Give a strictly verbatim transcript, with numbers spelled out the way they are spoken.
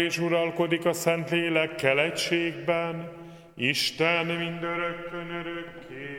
és uralkodik a Szentlélekkel egységben, Isten mindörökkön örökké.